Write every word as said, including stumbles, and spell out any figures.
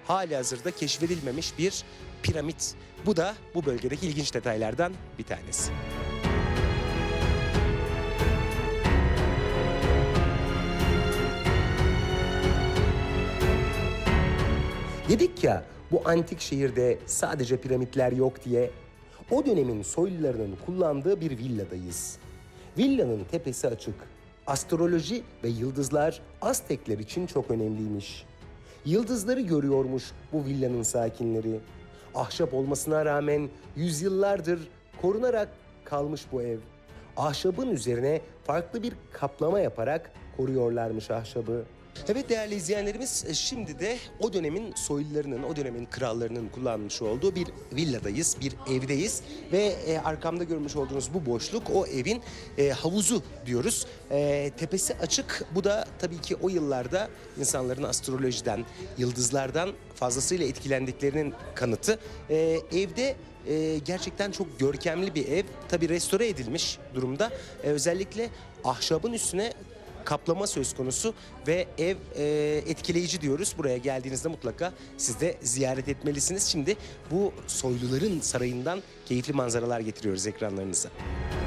halihazırda keşfedilmemiş bir piramit. Bu da bu bölgedeki ilginç detaylardan bir tanesi. Dedik ya, bu antik şehirde sadece piramitler yok diye. O dönemin soylularının kullandığı bir villadayız. Villanın tepesi açık. Astroloji ve yıldızlar Aztekler için çok önemliymiş. Yıldızları görüyormuş bu villanın sakinleri. Ahşap olmasına rağmen yüzyıllardır korunarak kalmış bu ev. Ahşabın üzerine farklı bir kaplama yaparak koruyorlarmış ahşabı. Evet değerli izleyenlerimiz, şimdi de o dönemin soylularının, o dönemin krallarının kullanmış olduğu bir villadayız, bir evdeyiz. Ve e, arkamda görmüş olduğunuz bu boşluk o evin e, havuzu diyoruz. E, tepesi açık. Bu da tabii ki o yıllarda insanların astrolojiden, yıldızlardan fazlasıyla etkilendiklerinin kanıtı. E, evde e, gerçekten çok görkemli bir ev. Tabii restore edilmiş durumda. E, özellikle ahşabın üstüne kaplama söz konusu ve ev e, etkileyici diyoruz. Buraya geldiğinizde mutlaka siz de ziyaret etmelisiniz. Şimdi bu soyluların sarayından keyifli manzaralar getiriyoruz ekranlarınıza.